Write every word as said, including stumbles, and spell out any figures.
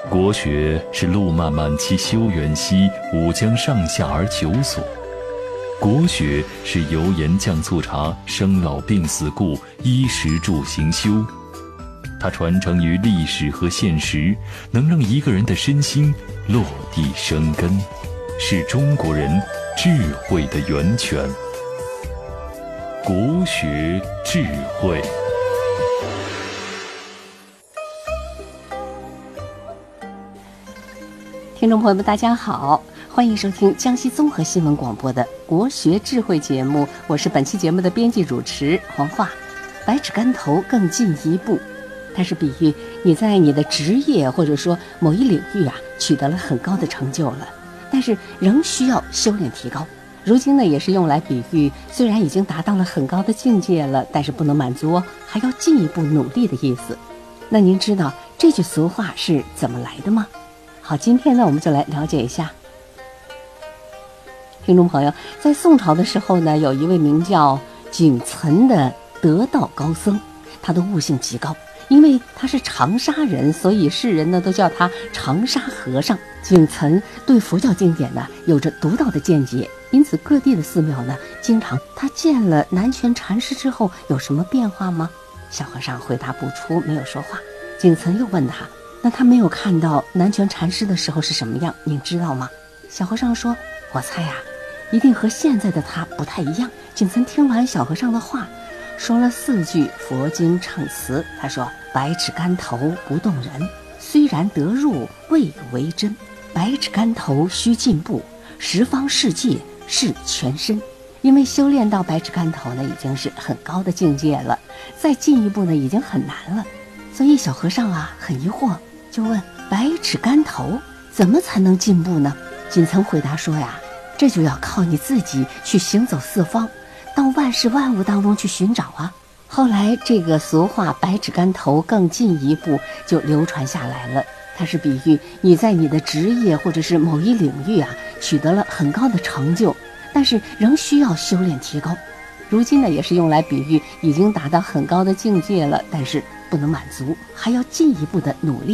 国学是路漫漫其修远兮，吾将上下而求索。国学是油盐酱醋茶，生老病死故，衣食住行修。它传承于历史和现实，能让一个人的身心落地生根，是中国人智慧的源泉。国学智慧。 听众朋友们大家好，欢迎收听江西综合新闻广播的国学智慧节目，我是本期节目的编辑主持黄华。百尺竿头更进一步，它是比喻你在你的职业或者说某一领域啊取得了很高的成就了，但是仍需要修炼提高。如今呢，也是用来比喻虽然已经达到了很高的境界了，但是不能满足哦，还要进一步努力的意思。那您知道这句俗话是怎么来的吗？好，今天呢，我们就来了解一下。听众朋友，在宋朝的时候呢，有一位名叫景岑的得道高僧，他的悟性极高，因为他是长沙人，所以世人呢都叫他长沙和尚。景岑对佛教经典呢有着独到的见解，因此各地的寺庙呢，经常他见了南拳禅师之后有什么变化吗？小和尚回答不出，没有说话。景岑又问他，那他没有看到南拳禅师的时候是什么样，您知道吗？小和尚说，我猜呀、啊，一定和现在的他不太一样。景岑听完小和尚的话，说了四句佛经唱词，他说，百尺竿头不动人，虽然得入未为真，百尺竿头须进步，十方世界是全身。因为修炼到百尺竿头呢，已经是很高的境界了，再进一步呢，已经很难了。所以小和尚啊很疑惑，就问，百尺竿头怎么才能进步呢？景岑回答说呀，这就要靠你自己去行走四方，到万事万物当中去寻找啊。后来这个俗话百尺竿头更进一步就流传下来了，它是比喻你在你的职业或者是某一领域啊取得了很高的成就，但是仍需要修炼提高。如今呢，也是用来比喻已经达到很高的境界了，但是不能满足，还要进一步的努力。